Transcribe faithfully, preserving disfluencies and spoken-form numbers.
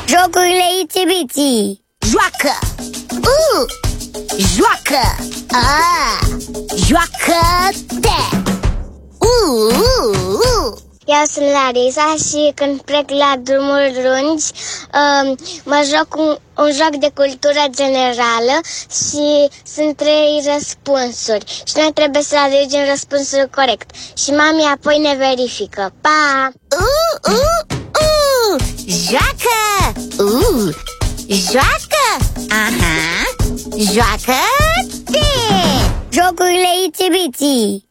Jocurile Itsy-Bitsy. Joacă! Uh! Joacă! Ah! Joacă-te! Uh! Uh! Uh! Eu sunt Larisa și când plec la drumuri lungi um, mă joc un, un joc de cultură generală și sunt trei răspunsuri și noi trebuie să alegem răspunsul corect și mami apoi ne verifică. Pa! Uh! Uh! Uh! Joacă! Uh! Joacă! Aha! Joacă-te! Jocurile Itsy-Bitsy.